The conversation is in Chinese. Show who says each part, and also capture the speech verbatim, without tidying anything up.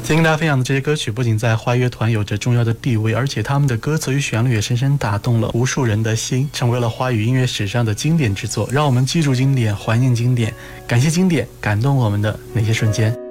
Speaker 1: 今天跟大家分享的这些歌曲不仅在华语乐团有着重要的地位，而且他们的歌词与旋律也深深打动了无数人的心，成为了华语音乐史上的经典之作。让我们记住经典，怀念经典，感谢经典感动我们的那些瞬间。